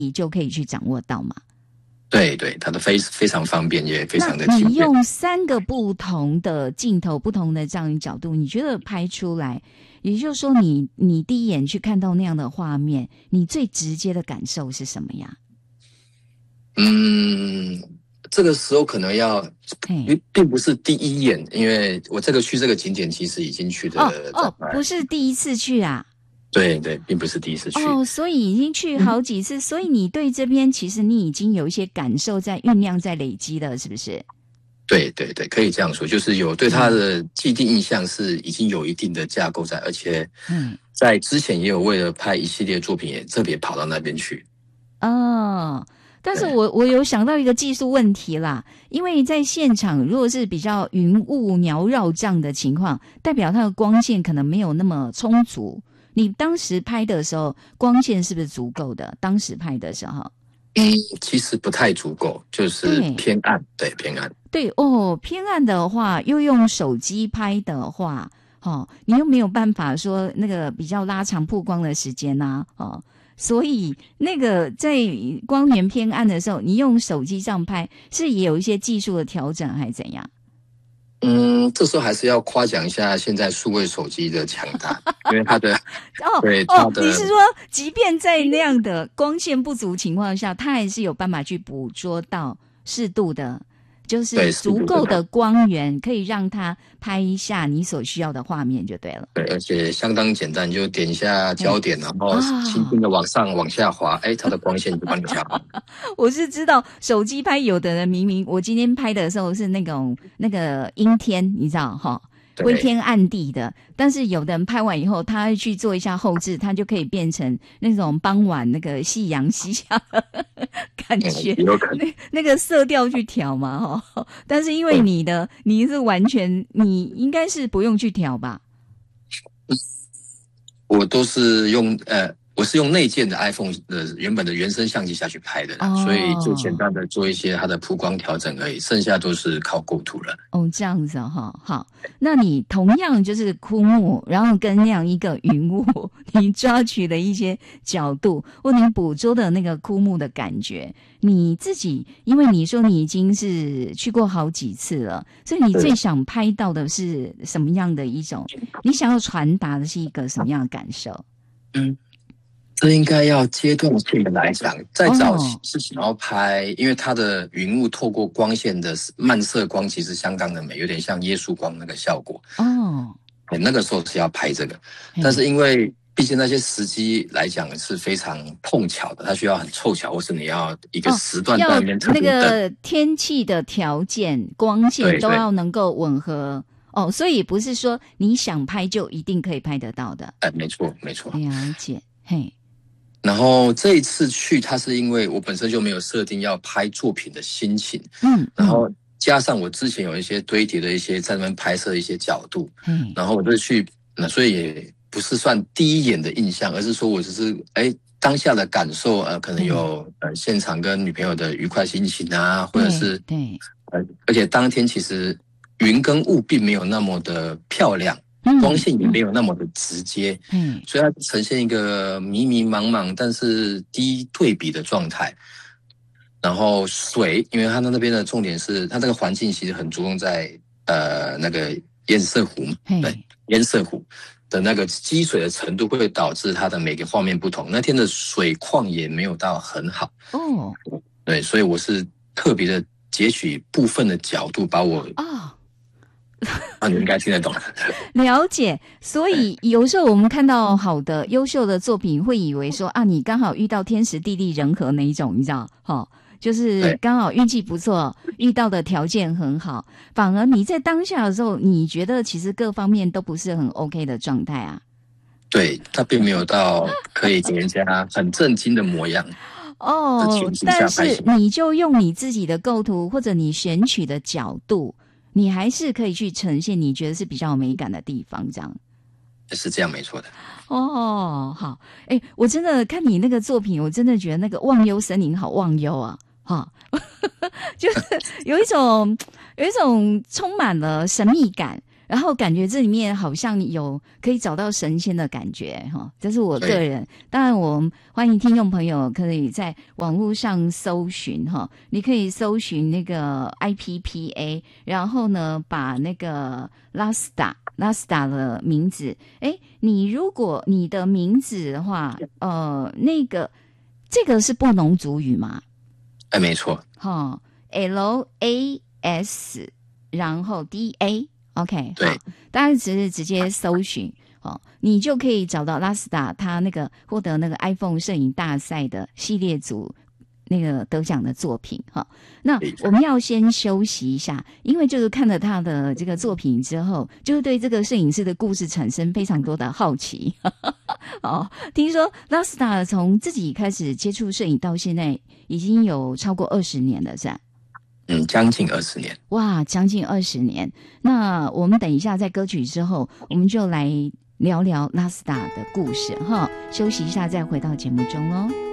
你就可以去掌握到嘛。 对对，它的非常方便，也非常的轻便。 那你用3个不同的镜头、不同的这样一个角度，你觉得拍出来，也就是说你第一眼去看到那样的画面，你最直接的感受是什么呀？ 这个时候可能要，并不是第一眼，因为我去这个景点其实已经去的不是第一次去啊。 对对，并不是第一次去所以已经去好几次，所以你对这边其实你已经有一些感受在酝酿、在累积了，是不是？ 对对对，可以这样说，就是有对它的既定印象是已经有一定的架构在，而且在之前也有为了拍一系列作品，也特别跑到那边去。 但是我有想到一个技术问题啦，因为在现场如果是比较云雾缭绕这样的情况，代表它的光线可能没有那么充足。你当时拍的时候，光线是不是足够的？当时拍的时候， 其实不太足够，就是偏暗，对，偏暗。 对偏暗的话，又用手机拍的话，你又没有办法说那个比较拉长曝光的时间啊，所以那个在光源偏暗的时候，你用手机上拍，是也有一些技术的调整，还是怎样？ 这时候还是要夸奖一下现在数位手机的强大，因为它的你是说，即便在那样的光线不足情况下，它还是有办法去捕捉到适度的，就是足够的光源，可以让它拍一下你所需要的画面就对了。 对，而且相当简单，就点一下焦点，然后轻轻的往上往下滑，它的光线就帮你调好。 我是知道手机拍，有的人明明我今天拍的时候是那个阴天，你知道灰天暗地的，但是有的人拍完以后，他会去做一下后置，他就可以变成那种傍晚那个夕阳西下的感觉，那个色调去调嘛但是因为你是完全，你应该是不用去调吧？ 我都是用我是用内建的 iPhone 的原本的原生相机下去拍的，所以就简单的做一些它的曝光调整而已，剩下都是靠构图了。 这样子好，那你同样就是枯木，然后跟那样一个云雾，你抓取的一些角度，或你捕捉的那个枯木的感觉，你自己，因为你说你已经是去过好几次了，所以你最想拍到的是什么样的一种？你想要传达的是一个什么样的感受？ 这应该要阶段性的来讲，在早期是想要拍，因为它的云雾透过光线的漫射光其实相当的美，有点像耶稣光那个效果。那个时候是要拍这个，但是因为毕竟那些时机来讲是非常碰巧的，它需要很凑巧，或是你要一个时段在那边特别那个天气的条件、光线都要能够吻合。所以不是说你想拍就一定可以拍得到的。 没错。 了解， 然后这一次去，它是因为我本身就没有设定要拍作品的心情，然后加上我之前有一些堆叠的一些在那边拍摄的一些角度，然后我就去，所以也不是算第一眼的印象，而是说我只是当下的感受，可能有现场跟女朋友的愉快心情啊，或者是而且当天其实云跟雾并没有那么的漂亮。光线也没有那么的直接，所以它呈现一个迷迷茫茫但是低对比的状态。然后水，因为它那边的重点是它这个环境其实很着重在那个堰塞湖，堰塞湖的那个积水的程度会导致它的每个画面不同。那天的水况也没有到很好，对，所以我是特别的截取部分的角度把我你应该听得懂。 了解。所以有时候我们看到好的优秀的作品，会以为说你刚好遇到天时地利人和那一种，你知道就是刚好运气不错，遇到的条件很好，反而你在当下的时候，你觉得其实各方面都不是很 OK 的状态啊。 对，他并没有到可以给人家很震惊的模样。 但是你就用你自己的构图或者你选取的角度，你还是可以去呈现你觉得是比较有美感的地方，这样是这样没错的。 好，我真的看你那个作品，我真的觉得那个忘忧森林好忘忧啊，就是有一种充满了神秘感， 然后感觉这里面好像有可以找到神仙的感觉哈，这是我个人。当然，我欢迎听众朋友可以在网络上搜寻哈，你可以搜寻那个 IPPA， 然后呢把那个拉斯达的名字，你如果你的名字的话，这个是布农族语吗？ 没错。 LAS 然后 DA。OK， 对， 大家只是直接搜寻你就可以找到拉斯达他那个获得那个 iPhone 摄影大赛的系列组那个得奖的作品那我们要先休息一下，因为就是看了他的这个作品之后，就是对这个摄影师的故事产生非常多的好奇。听说拉斯达从自己开始接触摄影到现在已经有超过20年了，是吧？ 将近20年。 哇，将近20年。那我们等一下在歌曲之后，我们就来聊聊拉斯达的故事休息一下再回到节目中哦。